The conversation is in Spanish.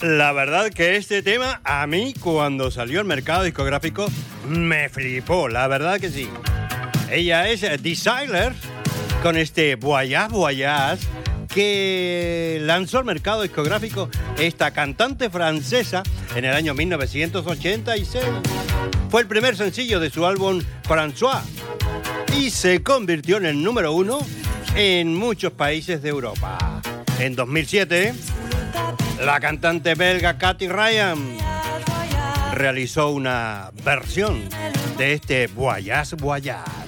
La verdad que este tema a mí cuando salió al mercado discográfico me flipó, la verdad que sí. Ella es Desire con este Voyage Voyage que lanzó al mercado discográfico esta cantante francesa en el año 1986. Fue el primer sencillo de su álbum François y se convirtió en el número 1 en muchos países de Europa. En 2007, la cantante belga Katy Ryan realizó una versión de este Voyage Voyage.